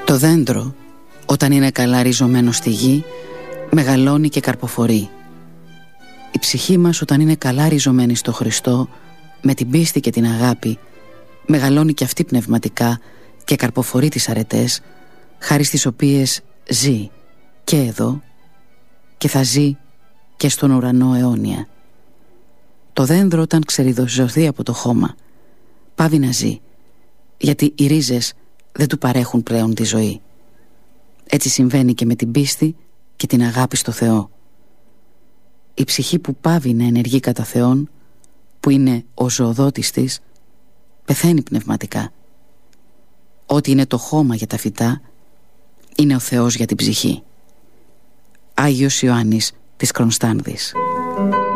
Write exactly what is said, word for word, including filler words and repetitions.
Το δέντρο, όταν είναι καλά ριζωμένο στη γη, μεγαλώνει και καρποφορεί. Η ψυχή μας, όταν είναι καλά ριζωμένη στο Χριστό, με την πίστη και την αγάπη, μεγαλώνει και αυτή πνευματικά και καρποφορεί τις αρετές, χάρη στις οποίες ζει και εδώ και θα ζει και στον ουρανό αιώνια. Το δέντρο, όταν ξεριδοζωθεί από το χώμα, πάβει να ζει, γιατί οι ρίζες δεν του παρέχουν πλέον τη ζωή. Έτσι συμβαίνει και με την πίστη και την αγάπη στο Θεό. Η ψυχή που πάβει να ενεργεί κατά Θεόν, που είναι ο ζωοδότης της, πεθαίνει πνευματικά. Ό,τι είναι το χώμα για τα φυτά, είναι ο Θεός για την ψυχή. Άγιος Ιωάννης της Κρονστάνδης.